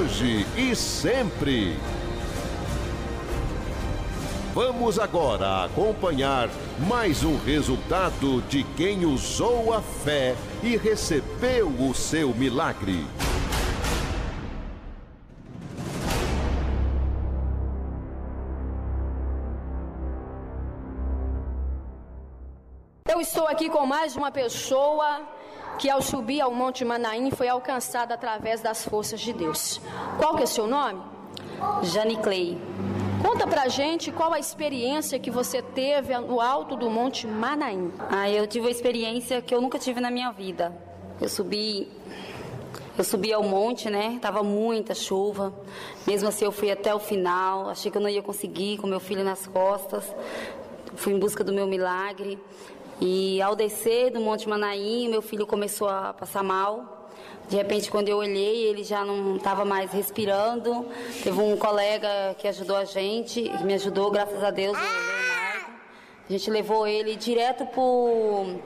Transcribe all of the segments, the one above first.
hoje e sempre. Vamos agora acompanhar mais um resultado de quem usou a fé e recebeu o seu milagre. Eu estou aqui com mais uma pessoa que ao subir ao Monte Manaim foi alcançada através das forças de Deus. Qual que é seu nome? Jane Clay. Conta pra gente qual a experiência que você teve no alto do Monte Manaim. Eu tive uma experiência que eu nunca tive na minha vida. Eu subi ao monte, né? Tava muita chuva. Mesmo assim eu fui até o final. Achei que eu não ia conseguir com meu filho nas costas. Fui em busca do meu milagre. E ao descer do Monte Manaim, meu filho começou a passar mal. De repente, quando eu olhei, ele já não estava mais respirando. Teve um colega que ajudou a gente, que me ajudou, graças a Deus, o Leonardo. A gente levou ele direto para o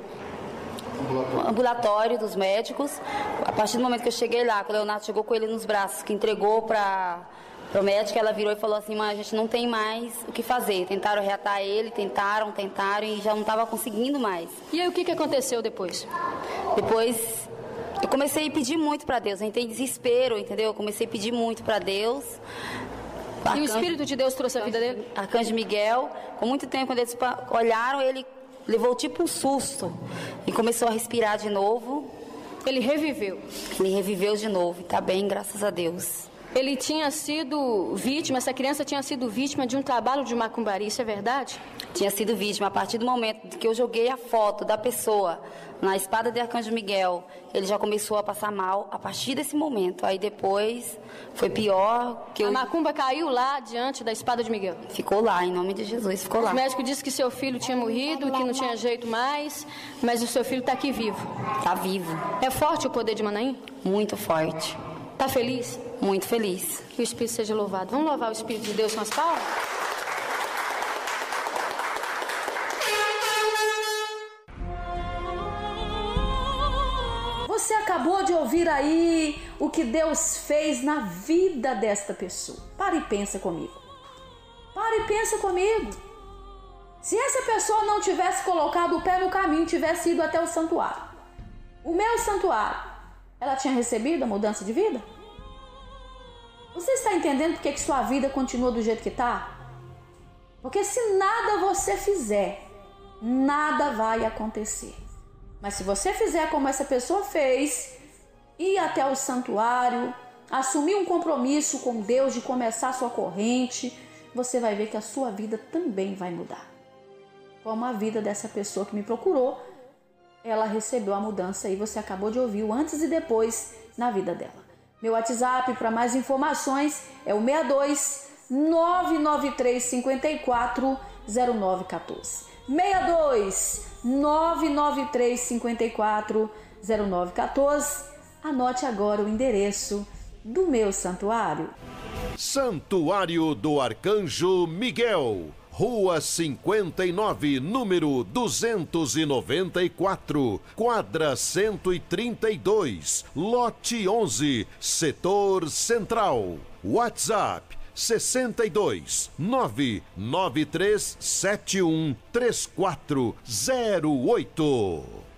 ambulatório dos médicos. A partir do momento que eu cheguei lá, que o Leonardo chegou com ele nos braços, que entregou para o médico, ela virou e falou assim: mãe, a gente não tem mais o que fazer. Tentaram reatar ele, tentaram e já não estava conseguindo mais. E aí o que aconteceu depois? Depois eu comecei a pedir muito para Deus, eu entrei em desespero, entendeu? Eu comecei a pedir muito para Deus. E o Espírito de Deus trouxe a vida dele? Arcanjo Miguel, com muito tempo, quando eles olharam, ele levou tipo um susto e começou a respirar de novo. Ele reviveu? Ele reviveu de novo, e está bem, graças a Deus. Ele tinha sido vítima, essa criança tinha sido vítima de um trabalho de macumbaria, isso é verdade? Tinha sido vítima. A partir do momento que eu joguei a foto da pessoa na espada de Arcanjo Miguel, ele já começou a passar mal a partir desse momento. Aí depois foi pior. A macumba caiu lá diante da espada de Miguel? Ficou lá, em nome de Jesus, ficou lá. O médico disse que seu filho tinha morrido, que não tinha jeito mais, mas o seu filho está aqui vivo. Está vivo. É forte o poder de Manaim? Muito forte. Está feliz? Muito feliz. Que o Espírito seja louvado. Vamos louvar o Espírito de Deus com as palmas? Você acabou de ouvir aí o que Deus fez na vida desta pessoa. Para e pensa comigo. Para e pensa comigo. Se essa pessoa não tivesse colocado o pé no caminho, tivesse ido até o santuário, o meu santuário, ela tinha recebido a mudança de vida? Você está entendendo por que sua vida continua do jeito que está? Porque se nada você fizer, nada vai acontecer. Mas se você fizer como essa pessoa fez, ir até o santuário, assumir um compromisso com Deus de começar a sua corrente, você vai ver que a sua vida também vai mudar. Como a vida dessa pessoa que me procurou, ela recebeu a mudança e você acabou de ouvir o antes e depois na vida dela. Meu WhatsApp para mais informações é o 62 993 54 0914. 62 993 54 0914. Anote agora o endereço do meu santuário. Santuário do Arcanjo Miguel, Rua 59, número 294, quadra 132, lote 11, setor central. WhatsApp 62 99371 3408.